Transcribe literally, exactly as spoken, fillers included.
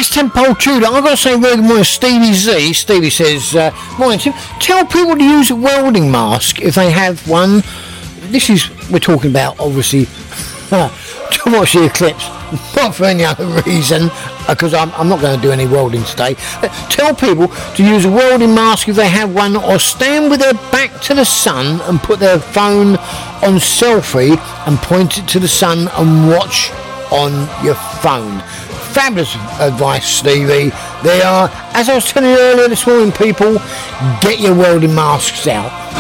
That's Temple Tudor. I've got to say, very good morning, Stevie Z. Stevie says, uh, morning, Tim. Tell people to use a welding mask if they have one. This is, we're talking about, obviously, to watch the eclipse, not for any other reason, because I'm, I'm not going to do any welding today. Uh, tell people to use a welding mask if they have one, or stand with their back to the sun and put their phone on selfie and point it to the sun and watch on your phone. Fabulous advice, Stevie. They are, as I was telling you earlier this morning, people, get your welding masks out.